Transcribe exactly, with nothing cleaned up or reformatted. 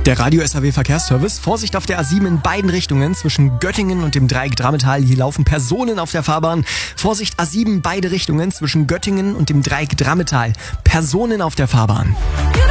Der Radio S A W Verkehrsservice. Vorsicht auf der A sieben in beiden Richtungen zwischen Göttingen und dem Dreieck Drammetal. Hier laufen Personen auf der Fahrbahn. Vorsicht A sieben beide Richtungen zwischen Göttingen und dem Dreieck Drammetal. Personen auf der Fahrbahn.